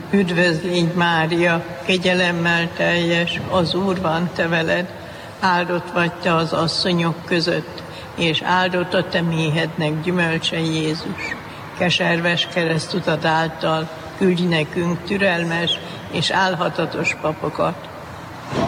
Üdvözlégy Mária, kegyelemmel teljes, az Úr van te veled, áldott vagy te az asszonyok között, és áldott a te méhednek gyümölcse Jézus. Keserves keresztutat által küldj nekünk türelmes és álhatatos papokat,